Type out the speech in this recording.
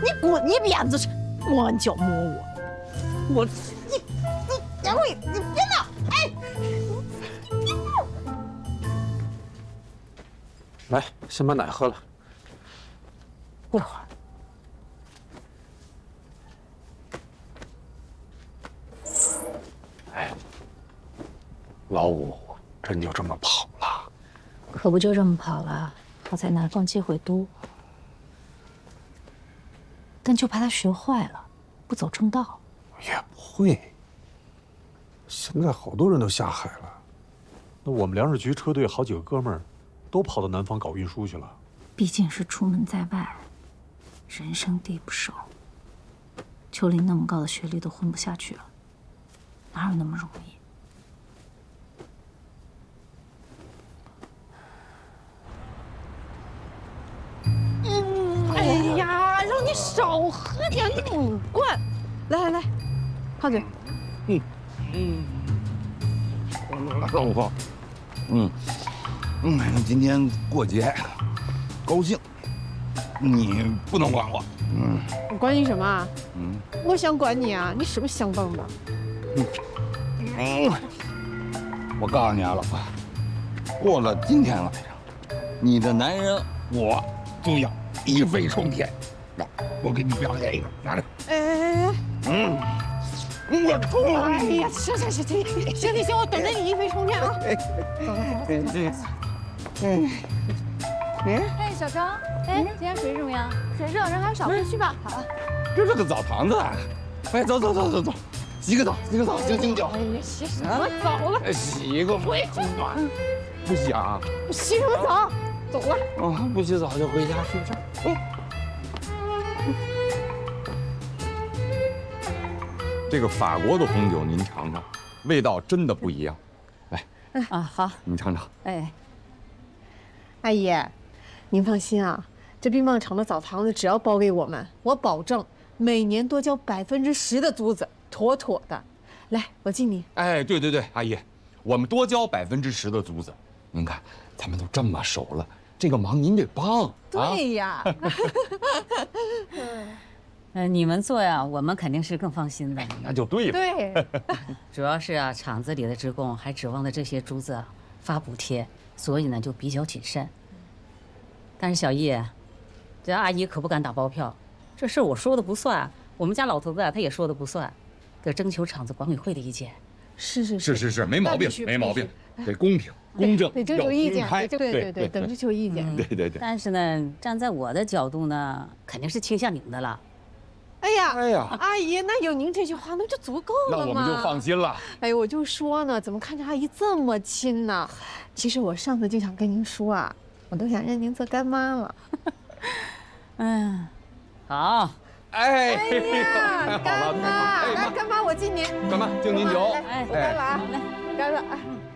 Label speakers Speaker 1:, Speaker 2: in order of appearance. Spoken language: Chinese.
Speaker 1: 你滚一边子去！摸俺脚摸我，杨慧，你别闹！哎，
Speaker 2: 来，先把奶喝了。
Speaker 1: 过会儿。
Speaker 2: 哎，老五真就这么跑了？
Speaker 3: 可不就这么跑了？好在南方接回都，但就怕他学坏了，不走正道。
Speaker 2: 也不会。现在好多人都下海了。那我们粮食局车队好几个哥们儿，都跑到南方搞运输去了。
Speaker 3: 毕竟是出门在外，人生地不熟。秋林那么高的学历都混不下去了，哪有那么容易？
Speaker 1: 哎呀，让你少喝点母罐。来来来，胖嘴。
Speaker 4: 老婆，今天过节，高兴，你不能管我。
Speaker 1: 我管你什么啊？我想管你啊！你是不是想蹦的？
Speaker 4: 我告诉你啊，老婆，过了今天晚上，你的男人我都要一飞冲天。来，我给你表演一个，拿着。
Speaker 1: 哎，
Speaker 4: 我冲！
Speaker 1: 哎呀，行，我等着你一飞冲天啊！
Speaker 5: 哎，小张，哎，今天水怎么样？水热，让他少喝去吧。好了，
Speaker 4: 这是个澡堂子。哎，走，洗个澡，醒酒。
Speaker 1: 哎呀，洗什么澡了？
Speaker 4: 洗个会暖，不洗啊？
Speaker 1: 洗什么澡？走了。
Speaker 4: 不洗澡就回家睡觉。这个法国的红酒您尝尝，味道真的不一样。来，
Speaker 5: 啊，好，
Speaker 4: 你尝尝。
Speaker 5: 哎，
Speaker 1: 阿姨，您放心啊，这冰棒厂的澡堂子只要包给我们，我保证每年多交10%的租子，妥妥的。来，我敬你。
Speaker 4: 哎，对，阿姨，我们多交10%的租子。您看，咱们都这么熟了，这个忙您得帮。
Speaker 1: 对呀。
Speaker 5: 你们做呀，我们肯定是更放心的。
Speaker 4: 那就对了。
Speaker 1: 对，
Speaker 5: 主要是啊，厂子里的职工还指望着这些珠子啊发补贴，所以呢就比较谨慎。但是小易，这阿姨可不敢打包票，这事我说的不算，我们家老头子啊他也说的不算，得征求厂子管委会的意见。
Speaker 4: 是，没毛病，没毛病，得公平公正，
Speaker 1: 得征求意见，对，
Speaker 4: 对，
Speaker 1: 等征求意见。
Speaker 4: 对。
Speaker 5: 但是呢，站在我的角度呢，肯定是倾向你们的了。
Speaker 1: 哎呀，阿姨，那有您这句话，那就足够了嘛。
Speaker 4: 那我们就放心了。
Speaker 1: 哎呦，我就说呢，怎么看着阿姨这么亲呢？其实我上次就想跟您说啊，我都想认您做干妈了。
Speaker 5: 好。
Speaker 1: 哎呀，干妈，来，干妈，我敬您。
Speaker 4: 干妈敬您酒。
Speaker 1: 我干了啊，干了啊。